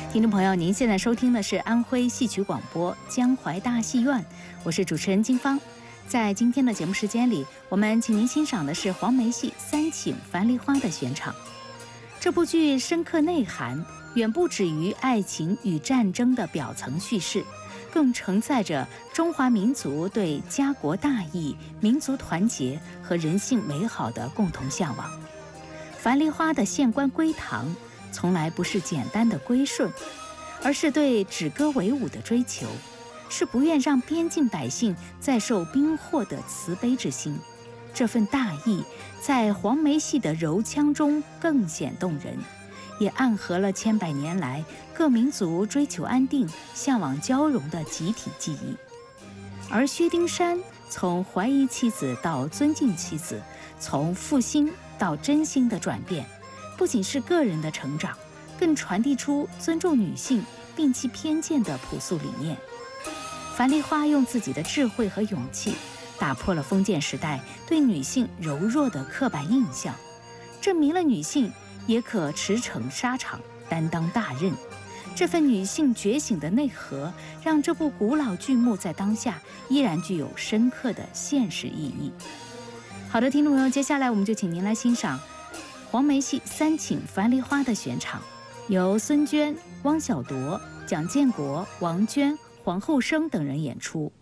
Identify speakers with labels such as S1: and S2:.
S1: 听众朋友，您现在收听的是安徽戏曲广播江淮大戏院，我是主持人金芳。在今天的节目时间里，我们请您欣赏的是黄梅戏《三请樊梨花》的选场。这部剧深刻内涵，远不止于爱情与战争的表层叙事，更承载着中华民族对家国大义、民族团结和人性美好的共同向往。樊梨花的县官归唐，从来不是简单的归顺，而是对止戈为武的追求，是不愿让边境百姓再受兵祸的慈悲之心。这份大义在黄梅戏的柔腔中更显动人，也暗合了千百年来各民族追求安定、向往交融的集体记忆。而薛丁山从怀疑妻子到尊敬妻子，从负心到真心的转变，不仅是个人的成长，更传递出尊重女性、摒弃偏见的朴素理念。樊梨花用自己的智慧和勇气，打破了封建时代对女性柔弱的刻板印象，证明了女性也可驰骋沙场，担当大任。这份女性觉醒的内核，让这部古老剧目在当下依然具有深刻的现实意义。好的，听众朋友，接下来我们就请您来欣赏黄梅戏《三请樊梨花》的选场，由孙娟、汪小铎、蒋建国、王娟、黄后生等人演出。